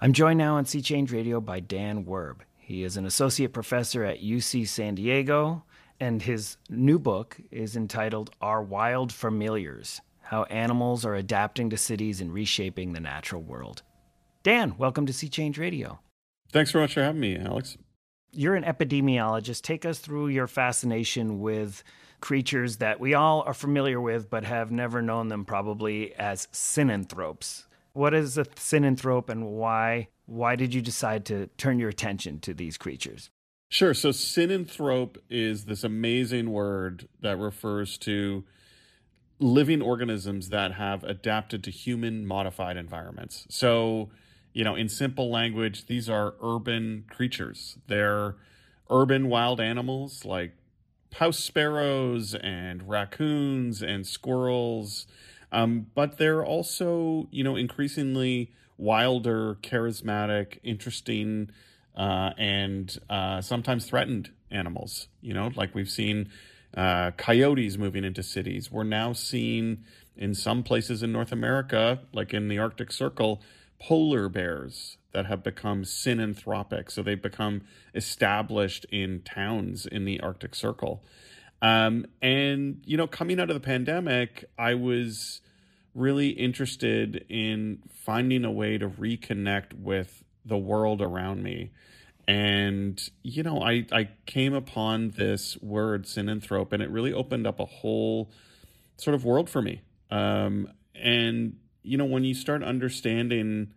I'm joined now on Sea Change Radio by Dan Werb. He is an associate professor at UC San Diego, and his new book is entitled Our Wild Familiars: How Animals Are Adapting to Cities and Reshaping the Natural World. Dan, welcome to Sea Change Radio. Thanks very much for having me, Alex. You're an epidemiologist. Take us through your fascination with creatures that we all are familiar with but have never known them probably as synanthropes. What is a synanthrope, and why did you decide to turn your attention to these creatures? Sure. So synanthrope is this amazing word that refers to living organisms that have adapted to human-modified environments. So, in simple language, these are urban creatures. They're urban wild animals like house sparrows and raccoons and squirrels. But they're also, increasingly wilder, charismatic, interesting, and sometimes threatened animals. Like we've seen coyotes moving into cities. We're now seeing in some places in North America, like in the Arctic Circle, polar bears that have become synanthropic. So they've become established in towns in the Arctic Circle. And, coming out of the pandemic, I was really interested in finding a way to reconnect with the world around me. And, I came upon this word synanthrope, and it really opened up a whole sort of world for me. When you start understanding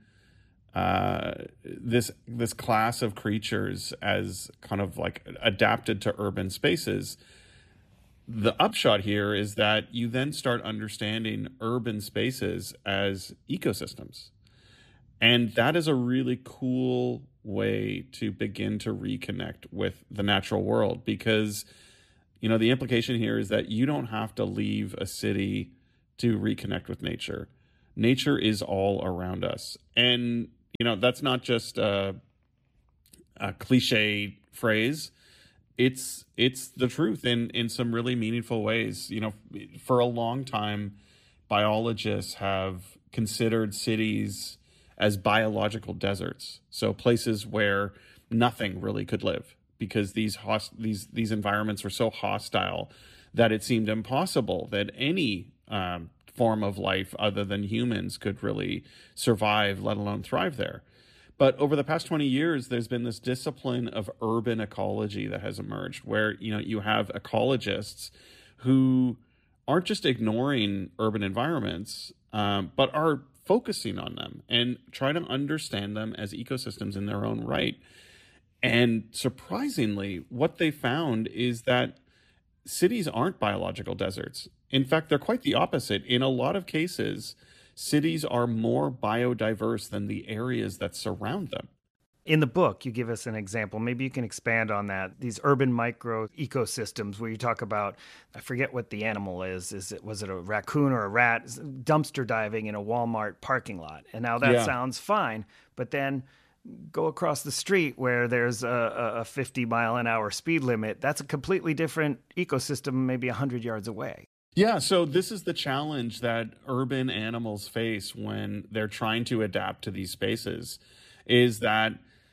this class of creatures as kind of like adapted to urban spaces, the upshot here is that you then start understanding urban spaces as ecosystems. And that is a really cool way to begin to reconnect with the natural world, because, the implication here is that you don't have to leave a city to reconnect with nature. Nature is all around us. And, that's not just a cliche phrase. It's the truth in some really meaningful ways. For a long time, biologists have considered cities as biological deserts. So places where nothing really could live, because these environments were so hostile that it seemed impossible that any form of life other than humans could really survive, let alone thrive there. But over the past 20 years, there's been this discipline of urban ecology that has emerged, where, you have ecologists who aren't just ignoring urban environments, but are focusing on them and trying to understand them as ecosystems in their own right. And surprisingly, what they found is that cities aren't biological deserts. In fact, they're quite the opposite. In a lot of cases, cities are more biodiverse than the areas that surround them. In the book, you give us an example. Maybe you can expand on that. These urban micro ecosystems where you talk about, I forget what the animal is. Was it a raccoon or a rat dumpster diving in a Walmart parking lot? And now that sounds fine, but then go across the street where there's a 50 mile an hour speed limit. That's a completely different ecosystem, maybe 100 yards away. Yeah, so this is the challenge that urban animals face when they're trying to adapt to these spaces, is that,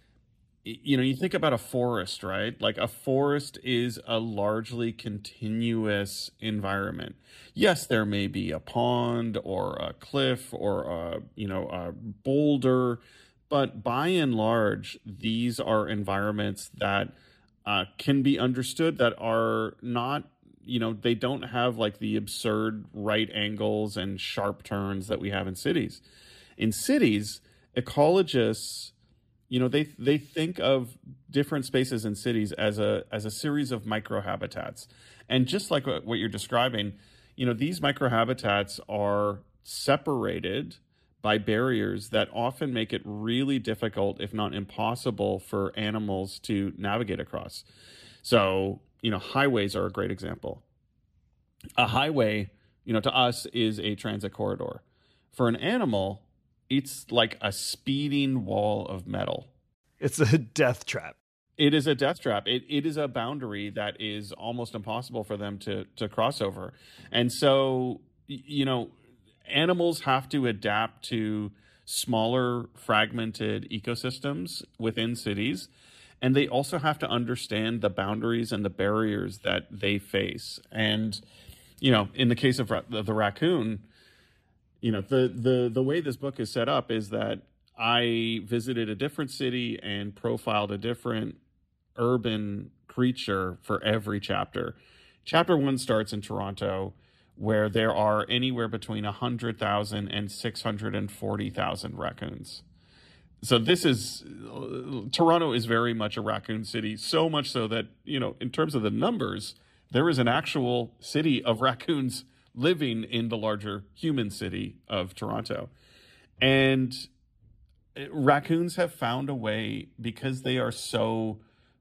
you think about a forest, right? Like a forest is a largely continuous environment. Yes, there may be a pond or a cliff or a boulder, but by and large, these are environments that can be understood, that are not, they don't have like the absurd right angles and sharp turns that we have in cities. In cities, ecologists, they think of different spaces in cities as a series of microhabitats. And just like what you're describing, these microhabitats are separated by barriers that often make it really difficult, if not impossible, for animals to navigate across. So, highways are a great example. A highway, to us is a transit corridor. For an animal, it's like a speeding wall of metal. It's a death trap. It is a death trap. It is a boundary that is almost impossible for them to cross over. And so, animals have to adapt to smaller fragmented ecosystems within cities, and they also have to understand the boundaries and the barriers that they face. And in the case of the raccoon, the way this book is set up is that I visited a different city and profiled a different urban creature for every chapter. Chapter 1 starts in Toronto, where there are anywhere between 100,000 and 640,000 raccoons. So Toronto is very much a raccoon city, so much so that, in terms of the numbers, there is an actual city of raccoons living in the larger human city of Toronto. And raccoons have found a way, because they are so,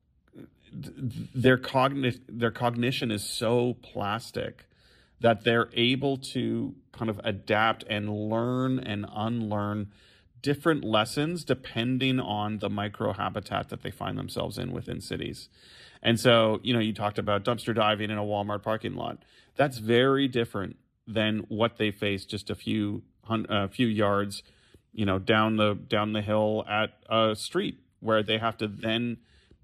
their cognition is so plastic, that they're able to kind of adapt and learn and unlearn different lessons depending on the microhabitat that they find themselves in within cities. And so, you talked about dumpster diving in a Walmart parking lot. That's very different than what they face just a few yards, down the hill at a street, where they have to then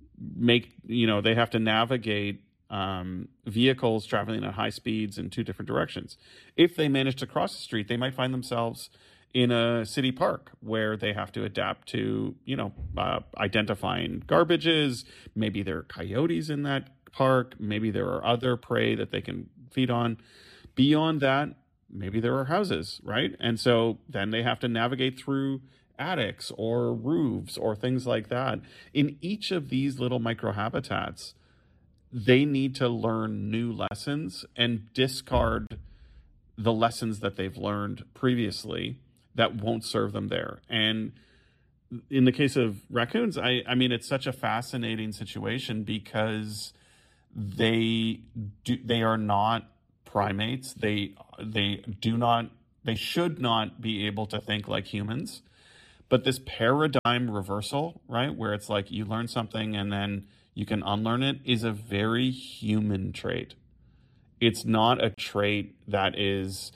they have to navigate vehicles traveling at high speeds in two different directions. If they manage to cross the street, they might find themselves in a city park where they have to adapt to, identifying garbages. Maybe there are coyotes in that park. Maybe there are other prey that they can feed on. Beyond that, maybe there are houses, right? And so then they have to navigate through attics or roofs or things like that. In each of these little microhabitats, they need to learn new lessons and discard the lessons that they've learned previously that won't serve them there. And in the case of raccoons, I mean, it's such a fascinating situation, because they are not primates. They should not be able to think like humans. But this paradigm reversal, right, where it's like you learn something and then you can unlearn it, is a very human trait. It's not a trait that is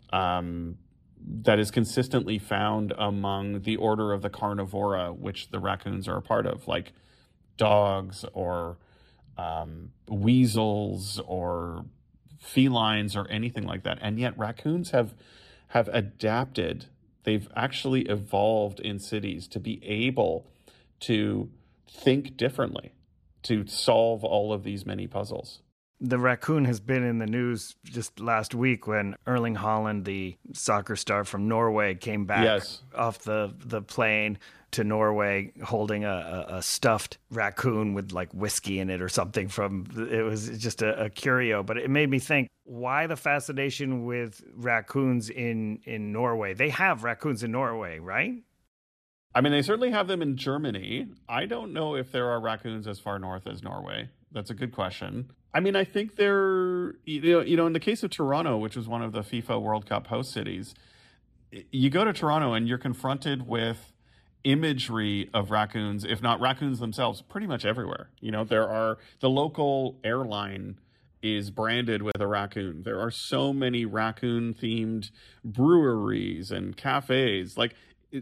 consistently found among the order of the Carnivora, which the raccoons are a part of, like dogs or weasels or felines or anything like that. And yet raccoons have adapted. They've actually evolved in cities to be able to think differently, to solve all of these many puzzles. The raccoon has been in the news just last week when Erling Haaland, the soccer star from Norway, came back off the plane to Norway holding a stuffed raccoon with like whiskey in it or something. It was just a curio, but it made me think, why the fascination with raccoons in Norway? They have raccoons in Norway, right? I mean, they certainly have them in Germany. I don't know if there are raccoons as far north as Norway. That's a good question. I mean, I think they're, in the case of Toronto, which was one of the FIFA World Cup host cities, you go to Toronto and you're confronted with imagery of raccoons, if not raccoons themselves, pretty much everywhere. The local airline is branded with a raccoon. There are so many raccoon-themed breweries and cafes. Like,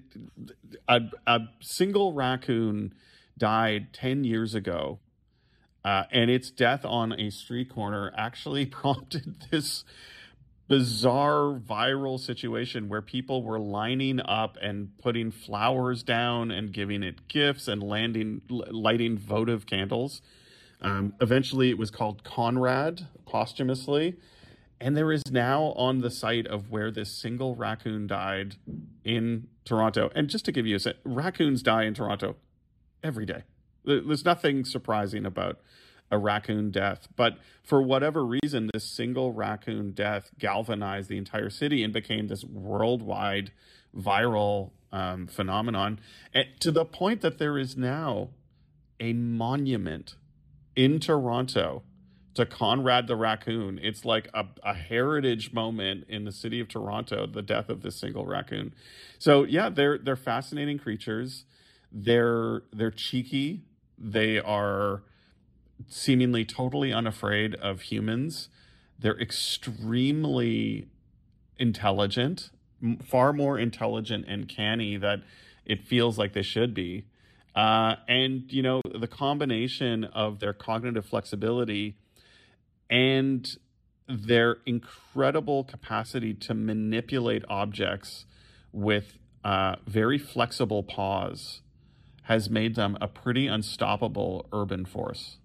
a single raccoon died 10 years ago. And its death on a street corner actually prompted this bizarre viral situation where people were lining up and putting flowers down and giving it gifts and lighting votive candles. Eventually, it was called Conrad posthumously. And there is now on the site of where this single raccoon died in Toronto. And just to give you a sense, raccoons die in Toronto every day. There's nothing surprising about a raccoon death. But for whatever reason, this single raccoon death galvanized the entire city and became this worldwide viral phenomenon, and to the point that there is now a monument in Toronto to Conrad the raccoon. It's like a heritage moment in the city of Toronto, the death of this single raccoon. So yeah, they're fascinating creatures. They're cheeky. They are seemingly totally unafraid of humans. They're extremely intelligent, far more intelligent and canny that it feels like they should be. And, the combination of their cognitive flexibility and their incredible capacity to manipulate objects with very flexible paws has made them a pretty unstoppable urban force.